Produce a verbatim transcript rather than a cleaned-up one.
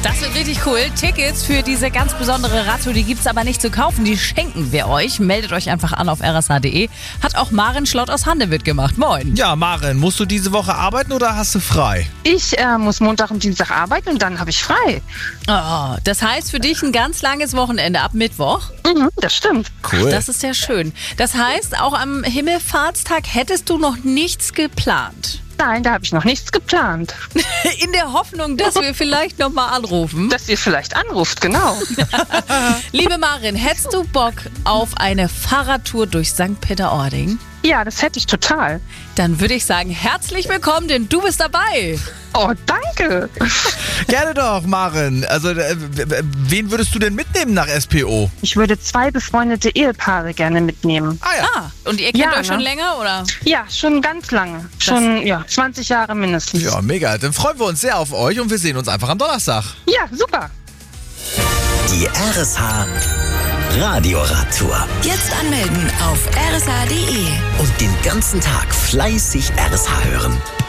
Das wird richtig cool. Tickets für diese ganz besondere Radtour, die gibt's aber nicht zu kaufen. Die schenken wir euch. Meldet euch einfach an auf r s h punkt d e. Hat auch Maren Schlott aus Handewitt gemacht. Moin. Ja, Maren, musst du diese Woche arbeiten oder hast du frei? Ich äh, muss Montag und Dienstag arbeiten und dann habe ich frei. Oh, das heißt für dich ein ganz langes Wochenende ab Mittwoch? Mhm, das stimmt. Cool. Das ist ja schön. Das heißt, auch am Himmelfahrtstag hättest du noch nichts geplant? Nein, da habe ich noch nichts geplant. In der Hoffnung, dass wir vielleicht nochmal anrufen. Dass ihr vielleicht anruft, genau. Liebe Maren, hättest du Bock auf eine Fahrradtour durch Sankt Peter-Ording? Ja, das hätte ich total. Dann würde ich sagen, herzlich willkommen, denn du bist dabei. Oh, danke. Gerne doch, Maren. Also, äh, wen würdest du denn mitnehmen nach S P O? Ich würde zwei befreundete Ehepaare gerne mitnehmen. Ah ja. Ah, und ihr kennt Ja, euch schon ne? länger, oder? Ja, schon ganz lange. Schon, ja, zwanzig Jahre mindestens. Ja, mega. Dann freuen wir uns sehr auf euch und wir sehen uns einfach am Donnerstag. Ja, super. Die R S H Radioradtour. Jetzt anmelden auf r s h punkt d e. Und den ganzen Tag fleißig R S H hören.